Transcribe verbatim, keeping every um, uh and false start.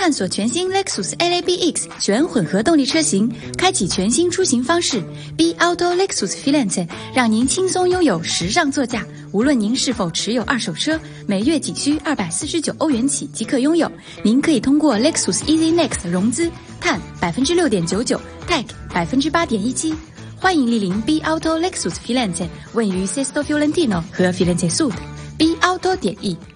探索全新 Lexus L A B X 全混合动力车型，开启全新出行方式。Be Auto Lexus Filante 让您轻松拥有时尚座驾。无论您是否持有二手车，每月仅需二百四十九欧元起即可拥有。您可以通过 Lexus Easy Next 融资，碳百分之六点九九 ，Tech 百分之八点一七。欢迎莅临 Be Auto Lexus Filante， 位于 Sesto Fiorentino 和 Firenze Sud。Be Auto 点 E。